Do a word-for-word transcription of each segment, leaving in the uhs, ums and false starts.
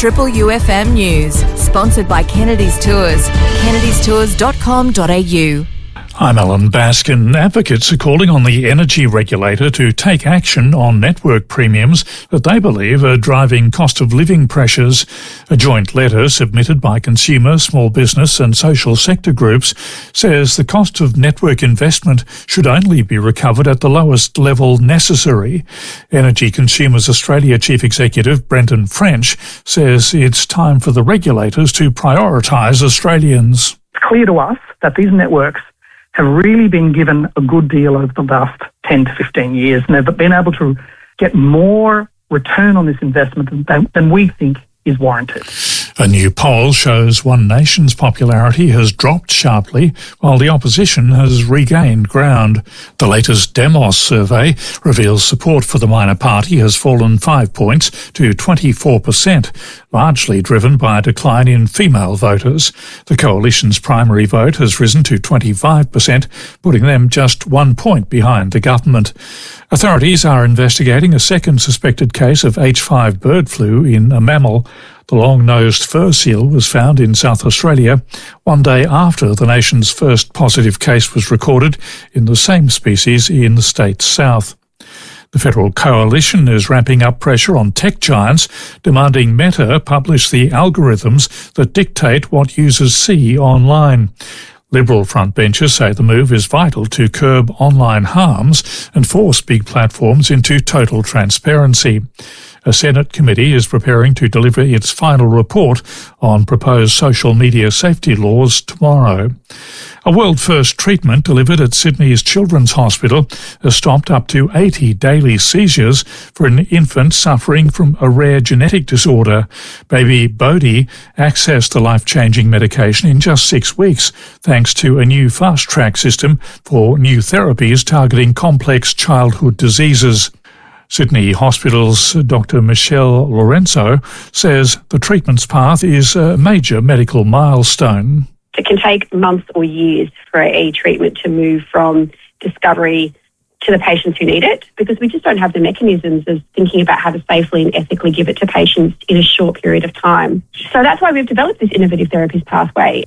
Triple U F M News, sponsored by Kennedy's Tours, kennedys tours dot com dot a u. I'm Alan Baskin. Advocates are calling on the energy regulator to take action on network premiums that they believe are driving cost of living pressures. A joint letter submitted by consumer, small business and social sector groups says the cost of network investment should only be recovered at the lowest level necessary. Energy Consumers Australia Chief Executive Brendan French says it's time for the regulators to prioritise Australians. It's clear to us that these networks have really been given a good deal over the last ten to fifteen years, and they've been able to get more return on this investment than, than we think is warranted. A new poll shows One Nation's popularity has dropped sharply, while the opposition has regained ground. The latest Demos survey reveals support for the minor party has fallen five points to twenty-four percent, largely driven by a decline in female voters. The coalition's primary vote has risen to twenty-five percent, putting them just one point behind the government. Authorities are investigating a second suspected case of H five bird flu in a mammal. The long-nosed fur seal was found in South Australia one day after the nation's first positive case was recorded in the same species in the state's south. The federal coalition is ramping up pressure on tech giants, demanding Meta publish the algorithms that dictate what users see online. Liberal frontbenchers say the move is vital to curb online harms and force big platforms into total transparency. A Senate committee is preparing to deliver its final report on proposed social media safety laws tomorrow. A world-first treatment delivered at Sydney's Children's Hospital has stopped up to eighty daily seizures for an infant suffering from a rare genetic disorder. Baby Bodhi accessed the life-changing medication in just six weeks, thanks to a new fast-track system for new therapies targeting complex childhood diseases. Sydney Hospital's Doctor Michelle Lorenzo says the treatment's path is a major medical milestone. It can take months or years for a treatment to move from discovery to the patients who need it, because we just don't have the mechanisms of thinking about how to safely and ethically give it to patients in a short period of time. So that's why we've developed this innovative therapies pathway.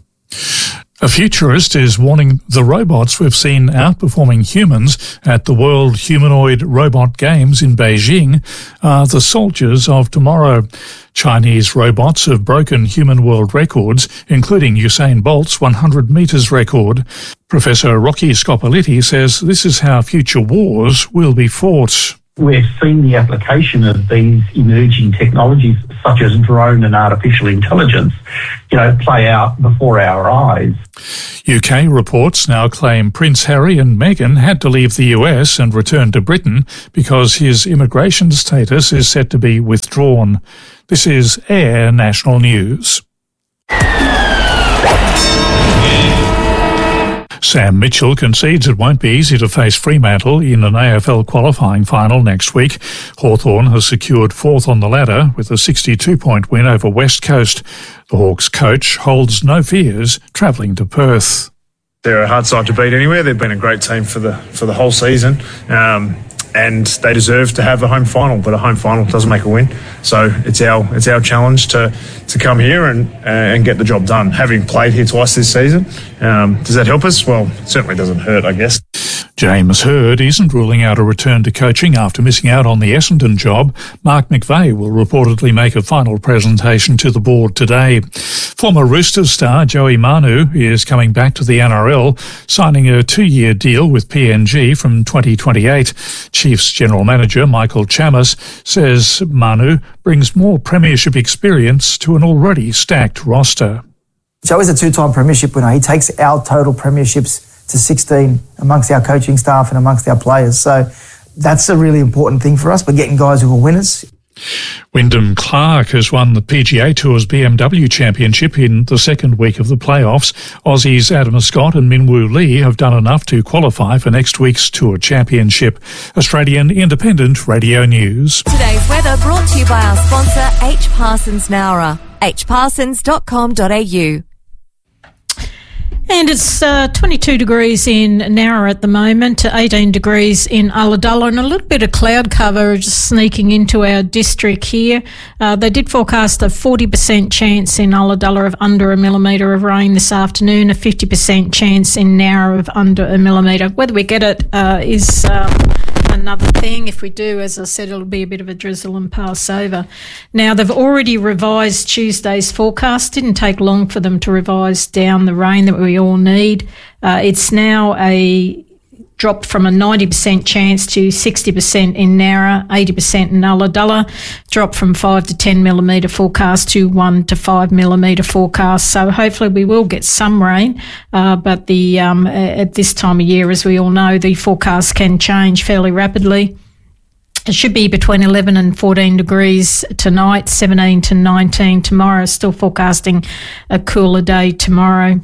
A futurist is warning the robots we've seen outperforming humans at the World Humanoid Robot Games in Beijing are the soldiers of tomorrow. Chinese robots have broken human world records, including Usain Bolt's one hundred metres record. Professor Rocky Scopolitti says this is how future wars will be fought. We've seen the application of these emerging technologies, such as drone and artificial intelligence, you know, play out before our eyes. U K reports now claim Prince Harry and Meghan had to leave the U S and return to Britain because his immigration status is set to be withdrawn. This is Air National News. Sam Mitchell concedes it won't be easy to face Fremantle in an A F L qualifying final next week. Hawthorn has secured fourth on the ladder with a sixty-two point win over West Coast. The Hawks coach holds no fears travelling to Perth. They're a hard side to beat anywhere. They've been a great team for the for the whole season. Um, and they deserve to have a home final, but a home final doesn't make a win. So it's our it's our challenge to to come here and uh, and get the job done. Having played here twice this season, um, does that help us? Well, it certainly doesn't hurt, I guess. James Hird isn't ruling out a return to coaching after missing out on the Essendon job. Mark McVeigh will reportedly make a final presentation to the board today. Former Roosters star Joey Manu is coming back to the N R L, signing a two-year deal with P N G from twenty twenty-eight. Chiefs General Manager Michael Chammas says Manu brings more premiership experience to an already stacked roster. Joey's a two-time premiership winner. He takes our total premierships to sixteen amongst our coaching staff and amongst our players. So that's a really important thing for us. We're getting guys who are winners. Wyndham Clark has won the P G A Tour's B M W Championship in the second week of the playoffs. Aussies Adam Scott and Minwoo Lee have done enough to qualify for next week's Tour Championship. Australian Independent Radio News. Today's weather brought to you by our sponsor H Parsons Nowra, h parsons dot com dot a u. And it's uh, twenty-two degrees in Nowra at the moment, eighteen degrees in Ulladulla, and a little bit of cloud cover just sneaking into our district here. Uh, they did forecast a forty percent chance in Ulladulla of under a millimetre of rain this afternoon, a fifty percent chance in Nowra of under a millimetre. Whether we get it uh, is um, another thing. If we do, as I said, it'll be a bit of a drizzle and pass over. Now, they've already revised Tuesday's forecast. Didn't take long for them to revise down the rain that we all need. Uh, it's now a dropped from a ninety percent chance to sixty percent in Nowra, eighty percent in Ulladulla, dropped from five to ten millimetre forecast to one to five millimetre forecast. So hopefully we will get some rain, uh, but the um, at this time of year, as we all know, the forecast can change fairly rapidly. It should be between eleven and fourteen degrees tonight, seventeen to nineteen tomorrow. Still forecasting a cooler day tomorrow.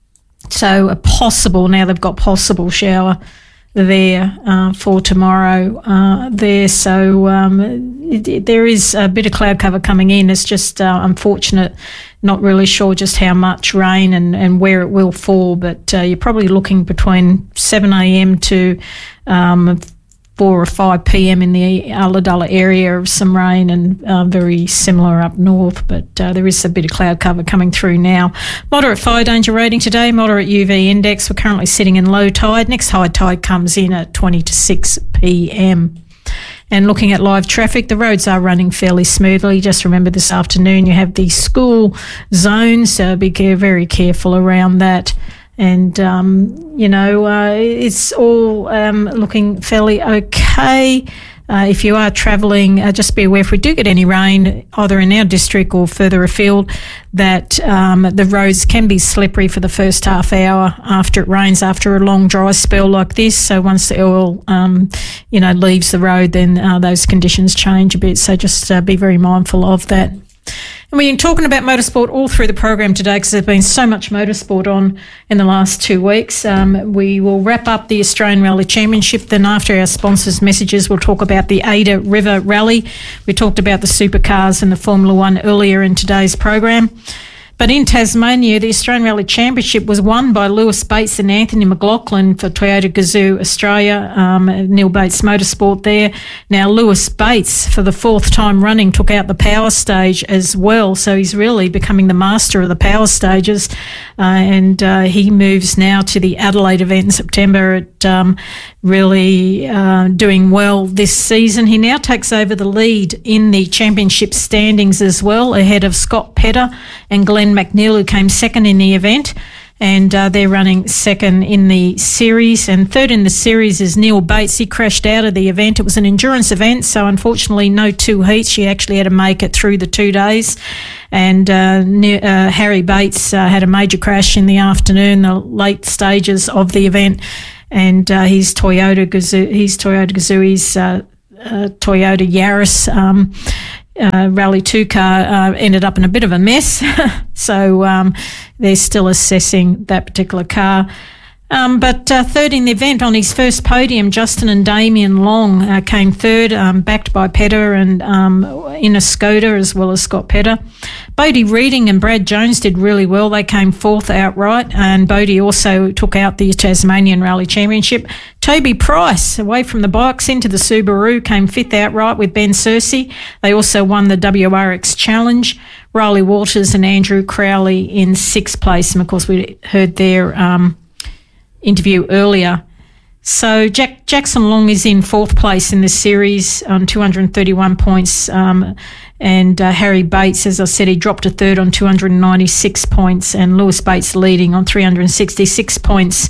So a possible, now they've got possible shower there uh, for tomorrow uh, there. So um, it, it, there is a bit of cloud cover coming in. It's just uh, unfortunate, not really sure just how much rain and, and where it will fall, but uh, you're probably looking between seven a.m. to um, four or five p.m. in the Ulladulla area of some rain, and uh, very similar up north, but uh, there is a bit of cloud cover coming through now. Moderate fire danger rating today, moderate U V index. We're currently sitting in low tide. Next high tide comes in at twenty to six p.m. And looking at live traffic, the roads are running fairly smoothly. Just remember this afternoon you have the school zones, so be care- very careful around that. And, um, you know, uh, it's all um, looking fairly okay. Uh, if you are travelling, uh, just be aware if we do get any rain, either in our district or further afield, that um, the roads can be slippery for the first half hour after it rains, after a long dry spell like this. So once the oil, um, you know, leaves the road, then uh, those conditions change a bit. So just uh, be very mindful of that. And we've been talking about motorsport all through the program today because there's been so much motorsport on in the last two weeks. Um, we will wrap up the Australian Rally Championship. Then after our sponsors' messages, we'll talk about the Ada River Rally. We talked about the supercars and the Formula One earlier in today's program. But in Tasmania, the Australian Rally Championship was won by Lewis Bates and Anthony McLaughlin for Toyota Gazoo Australia, um, Neil Bates Motorsport there. Now, Lewis Bates, for the fourth time running, took out the power stage as well. So he's really becoming the master of the power stages. Uh, and uh, he moves now to the Adelaide event in September at um, really uh, doing well this season. He now takes over the lead in the championship standings as well, ahead of Scott Petter and Glenn McNeil, who came second in the event, and uh, they're running second in the series. And third in the series is Neil Bates. He crashed out of the event. It was an endurance event, so unfortunately no two heats. She actually had to make it through the two days. And uh, ne- uh, Harry Bates uh, had a major crash in the afternoon, the late stages of the event, and uh, his Toyota Gazoo, his Toyota Gazoo, his uh, uh, Toyota Yaris. Um, Uh, Rally two car uh, ended up in a bit of a mess. so um, they're still assessing that particular car. Um, but uh, third in the event on his first podium, Justin and Damien Long uh, came third, um, backed by Petter and um, in a Skoda as well as Scott Petter. Bodie Reading and Brad Jones did really well. They came fourth outright, and Bodie also took out the Tasmanian Rally Championship. Toby Price, away from the bikes into the Subaru, came fifth outright with Ben Searcy. They also won the W R X Challenge. Riley Walters and Andrew Crowley in sixth place. And, of course, we heard their um, interview earlier. So Jack Jackson Long is in fourth place in this series on two hundred thirty-one points. Um, and uh, Harry Bates, as I said, he dropped to third on two hundred ninety-six points, and Lewis Bates leading on three hundred sixty-six points.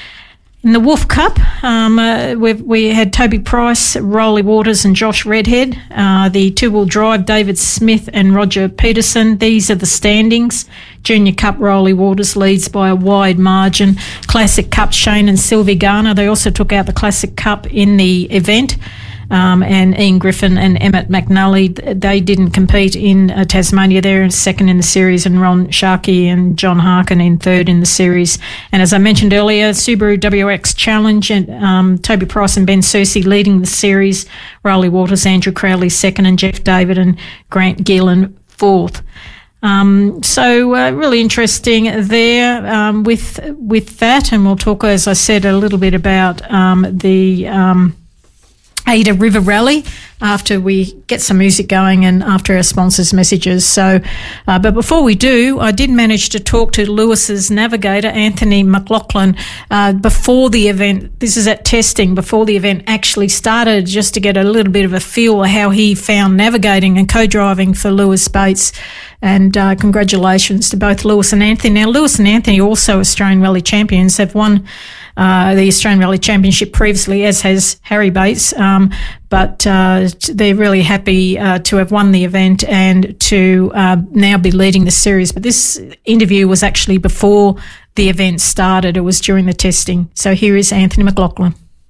In the Wolf Cup, um, uh, we've, we had Toby Price, Rolly Waters and Josh Redhead. Uh, the two-wheel drive, David Smith and Roger Peterson. These are the standings. Junior Cup, Rolly Waters leads by a wide margin. Classic Cup, Shane and Sylvie Garner. They also took out the Classic Cup in the event. Um, and Ian Griffin and Emmett McNally, they didn't compete in uh, Tasmania. They're in second in the series, and Ron Sharkey and John Harkin in third in the series. And as I mentioned earlier, Subaru W R X Challenge, and um, Toby Price and Ben Searcy leading the series. Riley Waters, Andrew Crowley second, and Jeff David and Grant Gillen fourth. Um, so uh, really interesting there um, with with that, and we'll talk, as I said, a little bit about um, the um, Ada River Rally after we get some music going and after our sponsors' messages. So, uh, but before we do, I did manage to talk to Lewis's navigator, Anthony McLaughlin, uh, before the event. This is at testing, before the event actually started, just to get a little bit of a feel of how he found navigating and co-driving for Lewis Bates. And uh, congratulations to both Lewis and Anthony. Now, Lewis and Anthony, also Australian Rally champions, have won uh, the Australian Rally Championship previously, as has Harry Bates. Um, but uh, they're really happy uh, to have won the event and to uh, now be leading the series. But this interview was actually before the event started. It was during the testing. So here is Anthony McLaughlin.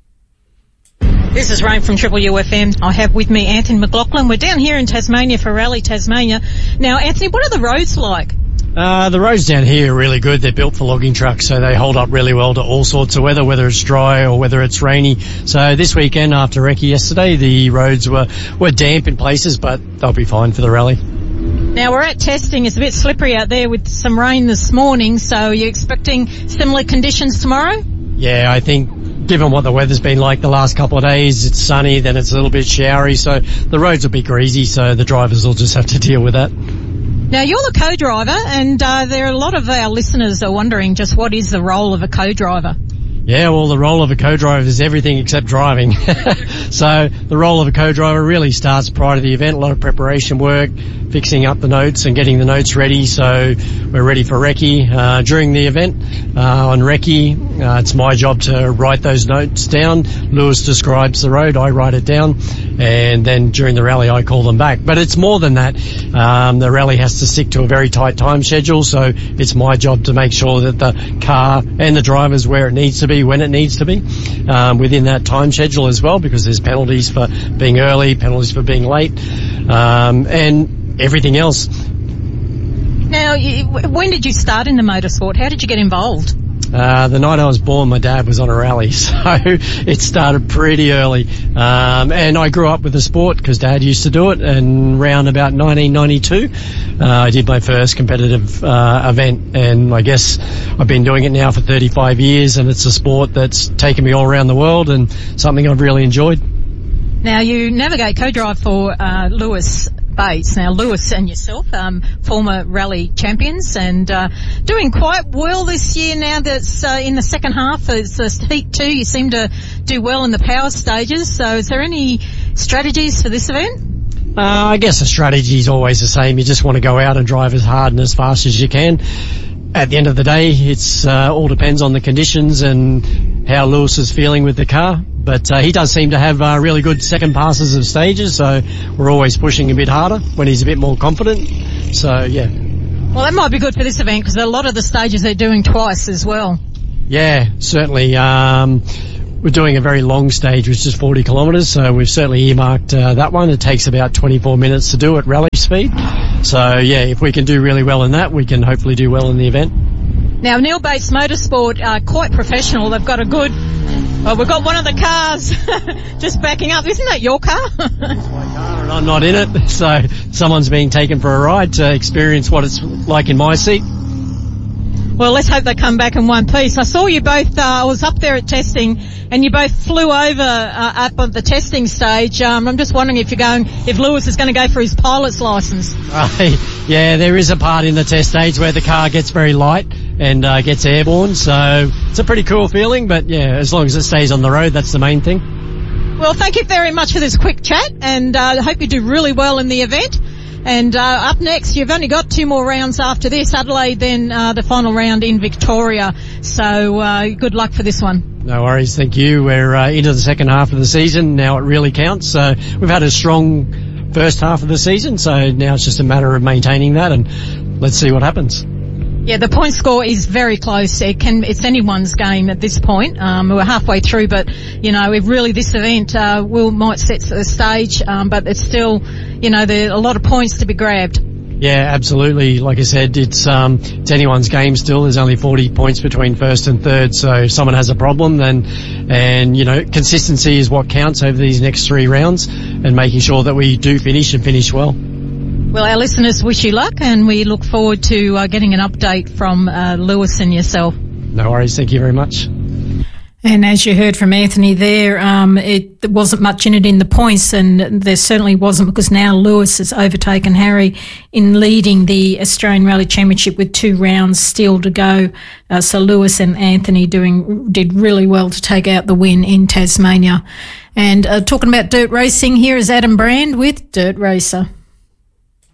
This is Rain from Triple U F M. I have with me Anthony McLaughlin. We're down here in Tasmania for Rally Tasmania. Now, Anthony, what are the roads like? Uh, the roads down here are really good. They're built for logging trucks, so they hold up really well to all sorts of weather, whether it's dry or whether it's rainy. So this weekend, after recce yesterday, the roads were, were damp in places, but they'll be fine for the rally. Now, we're at testing. It's a bit slippery out there with some rain this morning, so are you expecting similar conditions tomorrow? Yeah, I think given what the weather's been like the last couple of days, it's sunny, then it's a little bit showery, so the roads will be greasy, so the drivers will just have to deal with that. Now, you're the co-driver, and uh, there are a lot of our listeners are wondering just what is the role of a co-driver? Yeah, well, the role of a co-driver is everything except driving. So the role of a co-driver really starts prior to the event, a lot of preparation work, fixing up the notes and getting the notes ready so we're ready for recce. Uh, during the event, uh, on recce, uh, it's my job to write those notes down. Lewis describes the road, I write it down, and then during the rally I call them back. But it's more than that. Um, the rally has to stick to a very tight time schedule, so it's my job to make sure that the car and the driver's where it needs to be, when it needs to be, um, within that time schedule as well, because there's penalties for being early, penalties for being late, um, and everything else. Now, you, when did you start in the motorsport? How did you get involved? Uh, the night I was born, my dad was on a rally, so it started pretty early. Um, and I grew up with the sport because Dad used to do it, and around about nineteen ninety-two, uh, I did my first competitive uh, event, and I guess I've been doing it now for thirty-five years, and it's a sport that's taken me all around the world and something I've really enjoyed. Now, you navigate co-drive for uh, Lewis Bates. Now, Lewis and yourself, um, former rally champions, and uh, doing quite well this year now that's uh, in the second half. It's uh, heat two. You seem to do well in the power stages. So is there any strategies for this event? Uh, I guess the strategy is always the same. You just want to go out and drive as hard and as fast as you can. At the end of the day, it's uh, all depends on the conditions and how Lewis is feeling with the car. But uh, he does seem to have uh, really good second passes of stages, so we're always pushing a bit harder when he's a bit more confident. So, yeah. Well, that might be good for this event because a lot of the stages they're doing twice as well. Yeah, certainly. Um, we're doing a very long stage, which is forty kilometres, so we've certainly earmarked uh, that one. It takes about twenty-four minutes to do at rally speed. So, yeah, if we can do really well in that, we can hopefully do well in the event. Now, Neil Bates Motorsport are quite professional. They've got a good... Well, we've got one of the cars just backing up. Isn't that your car? It's my car and I'm not in it, so someone's being taken for a ride to experience what it's like in my seat. Well, let's hope they come back in one piece. I saw you both, uh, I was up there at testing, and you both flew over uh, up at the testing stage. Um, I'm just wondering if you're going, if Lewis is going to go for his pilot's licence. Uh, yeah, there is a part in the test stage where the car gets very light and uh, gets airborne, so it's a pretty cool feeling, but yeah, as long as it stays on the road, that's the main thing. Well, thank you very much for this quick chat, and I uh, hope you do really well in the event. And uh, up next, you've only got two more rounds after this, Adelaide, then uh, the final round in Victoria. So uh, good luck for this one. No worries, thank you. We're uh, into the second half of the season. Now it really counts. So we've had a strong first half of the season, so now it's just a matter of maintaining that, and let's see what happens. Yeah, the point score is very close. It can, it's anyone's game at this point. Um, we're halfway through, but, you know, if really this event, uh, will, might set the stage, um, but it's still, you know, there are a lot of points to be grabbed. Yeah, absolutely. Like I said, it's, um, it's anyone's game still. There's only forty points between first and third, so if someone has a problem, then, and, you know, consistency is what counts over these next three rounds, and making sure that we do finish and finish well. Well, our listeners wish you luck, and we look forward to uh, getting an update from uh, Lewis and yourself. No worries. Thank you very much. And as you heard from Anthony there, um, it there wasn't much in it in the points, and there certainly wasn't, because now Lewis has overtaken Harry in leading the Australian Rally Championship with two rounds still to go. Uh, so Lewis and Anthony doing did really well to take out the win in Tasmania. And uh, talking about dirt racing, here is Adam Brand with Dirt Racer.